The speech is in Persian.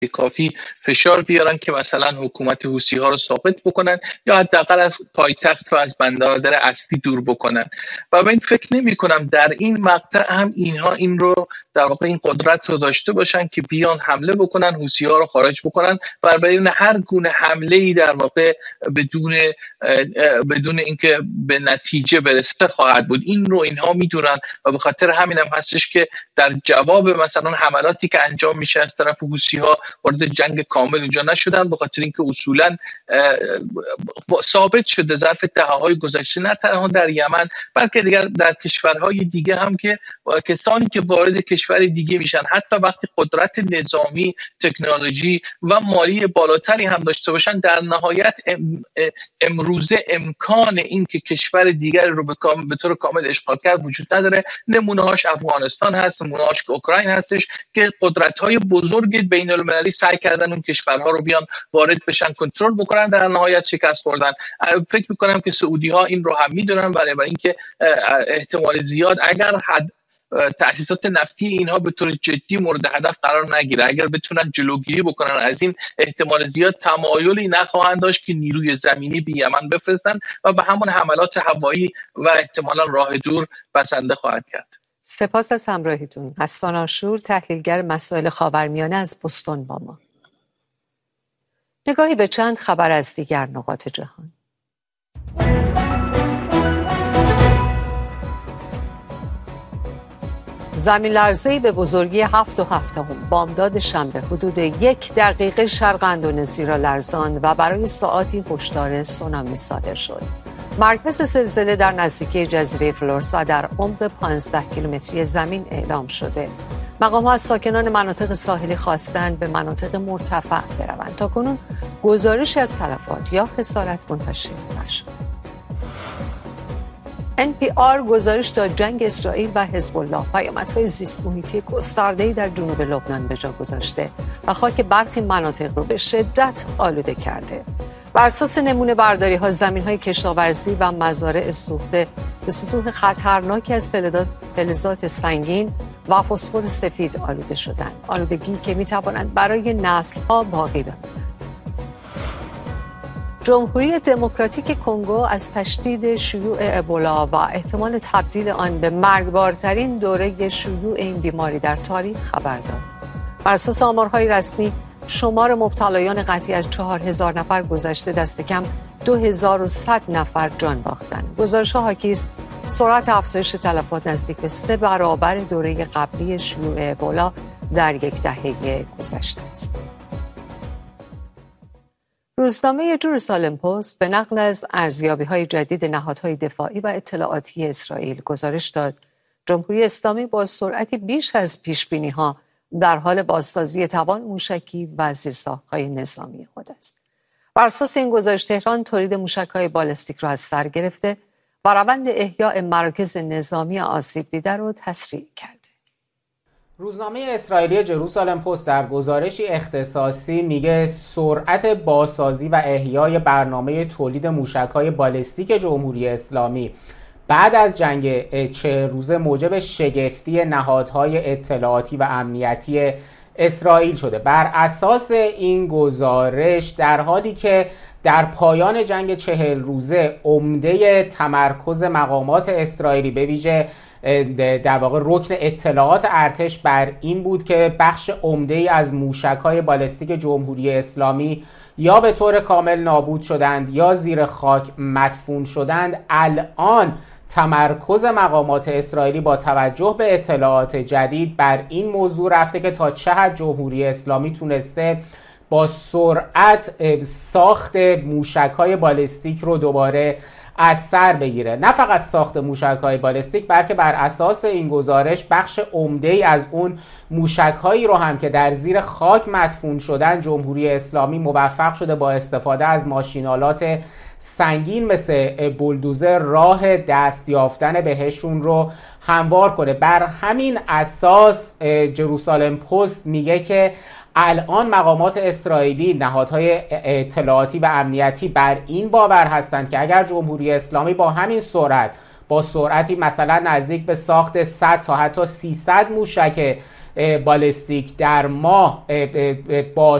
کافی فشار بیارن که مثلا حکومت حوثی ها رو ثابت بکنن یا حداقل از پایتخت و از بندر اصلی دور بکنن. و من فکر نمی کنم در این مقطع هم اینها این رو در واقع این قدرت رو داشته باشن که بیان حمله بکنن، حوثی ها رو خارج بکنن و بدون هر گونه حمله ای در واقع بدون اینکه به نتیجه برسه خواهد بود. این رو اینها میدونن و به خاطر همین هم هستش که در جواب مثلا حملاتی که انجام میشه از طرف حوثی ها وارد جنگ کامل اونجا نشدن، به خاطر اینکه اصولا ثابت شده ظرف دهه‌های گذشته نه تنها در یمن بلکه دیگر در کشورهای دیگه هم که کسانی که وارد کشور دیگه میشن حتی وقتی قدرت نظامی، تکنولوژی و مالی بالاتری هم داشته باشن، در نهایت امروزه امکان این که کشور دیگر رو به طور کامل اشغال کرد وجود نداره. نمونه‌هاش افغانستان هست، نمونه‌هاش اوکراین هستش که قدرت‌های بزرگ بین‌المللی سعی کردن اون کشورها رو بیان وارد بشن، کنترل بکنن، در نهایت شکست خوردن. فکر می‌کنم که سعودی‌ها این رو هم می‌دونن، برای اینکه احتمال زیاد اگر تأسیسات نفتی اینها به طور جدی مورد هدف قرار نگیره، اگر بتونن جلوگیری بکنن از این، احتمال زیاد تمایلی نخواهند داشت که نیروی زمینی به یمن بفرستن و به همون حملات هوایی و احتمالاً راه دور بسنده خواهد کرد. سپاس از همراهیتون. حسان آشور، تحلیلگر مسائل خاورمیانه از بوستون با ما. نگاهی به چند خبر از دیگر نقاط جهان. زمین لرزه‌ای به بزرگی 7.7 بامداد شنبه حدود 1 دقیقه شرق اندونزی را لرزاند و برای ساعاتی هشدار سونامی صادر شد. مرکز زلزله در نزدیکی جزیره فلورس و در عمق 15 کیلومتری زمین اعلام شده. مقام‌ها از ساکنان مناطق ساحلی خواستند به مناطق مرتفع بروند. تاکنون گزارشی از تلفات یا خسارت منتشر نشده. NPR گزارش داد جنگ اسرائیل و حزب الله پیامدهای زیست محیطی گسترده‌ای در جنوب لبنان به جا گذاشته و خاک برخی مناطق رو به شدت آلوده کرده. بر اساس نمونه برداری ها زمین های کشاورزی و مزارع سوخته به سطوح خطرناکی از فلزات سنگین و فسفر سفید آلوده شدند. آلودگی که می توانند برای نسل ها باقی بماند. جمهوری دموکراتیک کنگو از تشدید شیوع ابولا و احتمال تبدیل آن به مرگبارترین دوره شیوع این بیماری در تاریخ خبر داد. بر اساس آمارهای رسمی شمار مبتلایان قطعی از 4000 نفر گذشته، دست کم 2100 نفر جان باختند. گزارش‌ها حاکی است سرعت افزایش تلفات نزدیک به 3 برابر دوره قبلی شیوع ابولا در یک دهه گذشته است. روزنامه جروسالم پست به نقل از ارزیابی‌های جدید نهادهای دفاعی و اطلاعاتی اسرائیل گزارش داد جمهوری اسلامی با سرعتی بیش از پیش‌بینی‌ها در حال بازسازی توان موشکی و زیرساخت‌های نظامی خود است. بر اساس این گزارش تهران تولید موشک‌های بالستیک را از سر گرفته و روند احیاء مراکز نظامی آسیب دیده را تسریع کرده. روزنامه اسرائیلی جروسالم پست در گزارشی اختصاصی میگه سرعت بازسازی و احیای برنامه تولید موشک‌های بالستیک جمهوری اسلامی بعد از جنگ 40 روزه موجب شگفتی نهادهای اطلاعاتی و امنیتی اسرائیل شده. بر اساس این گزارش در حالی که در پایان جنگ 40 روزه عمده تمرکز مقامات اسرائیلی به ویژه در واقع رکن اطلاعات ارتش بر این بود که بخش عمده‌ای از موشک‌های بالستیک جمهوری اسلامی یا به طور کامل نابود شدند یا زیر خاک مدفون شدند، الان تمرکز مقامات اسرائیلی با توجه به اطلاعات جدید بر این موضوع رفته که تا چه حد جمهوری اسلامی تونسته با سرعت ساخت موشک‌های بالستیک رو دوباره از سر بگیره. نه فقط ساخت موشک‌های بالستیک، بلکه بر اساس این گزارش بخش عمده‌ای از اون موشک‌هایی رو هم که در زیر خاک مدفون شدن جمهوری اسلامی موفق شده با استفاده از ماشین‌آلات سنگین مثل بولدوزر راه دست یافتن بهشون رو هموار کنه. بر همین اساس جروسالم پست میگه که الان مقامات اسرائیلی، نهادهای اطلاعاتی و امنیتی بر این باور هستند که اگر جمهوری اسلامی با همین سرعت، با سرعتی مثلا نزدیک به ساخت 100 تا حتی 300 موشک بالستیک در ماه